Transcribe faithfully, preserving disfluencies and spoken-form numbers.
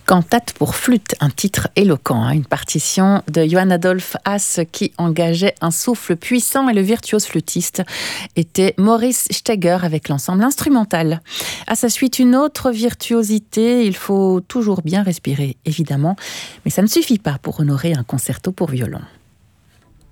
Cantate pour flûte, un titre éloquent, hein, une partition de Johann Adolph Haas qui engageait un souffle puissant, et le virtuose flûtiste était Maurice Steger avec l'ensemble instrumental. À sa suite, une autre virtuosité, il faut toujours bien respirer évidemment, mais ça ne suffit pas pour honorer un concerto pour violon.